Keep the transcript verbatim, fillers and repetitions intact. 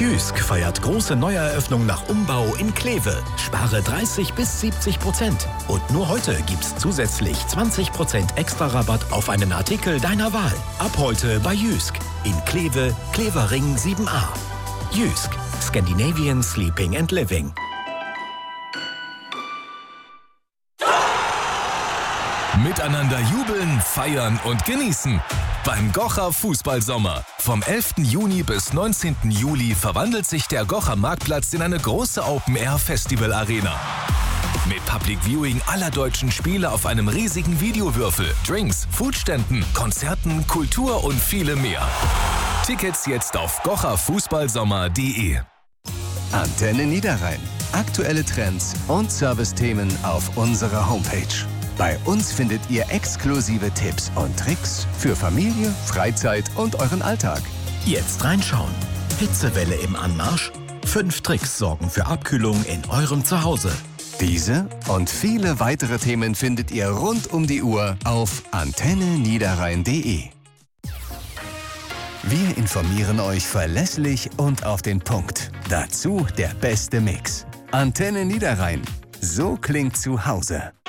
Jysk feiert große Neueröffnung nach Umbau in Kleve. Spare dreißig bis siebzig Prozent. Und nur heute gibt's zusätzlich zwanzig Prozent extra Rabatt auf einen Artikel deiner Wahl. Ab heute bei Jysk. In Kleve, Klevering sieben a. Jysk. Scandinavian Sleeping and Living. Miteinander jubeln, feiern und genießen. Beim Gocher Fußballsommer. Vom elften Juni bis neunzehnten Juli verwandelt sich der Gocher Marktplatz in eine große Open-Air-Festival-Arena. Mit Public Viewing aller deutschen Spiele auf einem riesigen Videowürfel, Drinks, Foodständen, Konzerten, Kultur und viele mehr. Tickets jetzt auf gocher fußballsommer punkt de. Antenne Niederrhein. Aktuelle Trends und Servicethemen auf unserer Homepage. Bei uns findet ihr exklusive Tipps und Tricks für Familie, Freizeit und euren Alltag. Jetzt reinschauen. Hitzewelle im Anmarsch? Fünf Tricks sorgen für Abkühlung in eurem Zuhause. Diese und viele weitere Themen findet ihr rund um die Uhr auf antenne niederrhein punkt de. Wir informieren euch verlässlich und auf den Punkt. Dazu der beste Mix. Antenne Niederrhein. So klingt zu Hause.